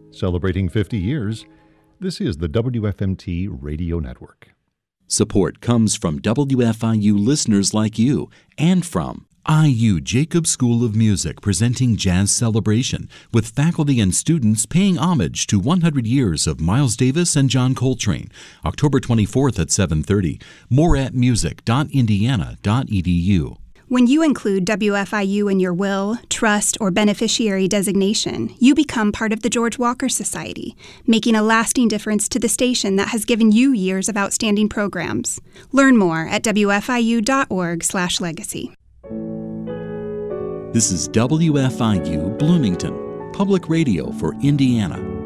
Celebrating 50 years, this is the WFMT Radio Network. Support comes from WFIU listeners like you and from IU Jacobs School of Music presenting Jazz Celebration with faculty and students paying homage to 100 years of Miles Davis and John Coltrane, October 24th at 7:30. More at music.indiana.edu. When you include WFIU in your will, trust, or beneficiary designation, you become part of the George Walker Society, making a lasting difference to the station that has given you years of outstanding programs. Learn more at wfiu.org/legacy. This is WFIU Bloomington, public radio for Indiana.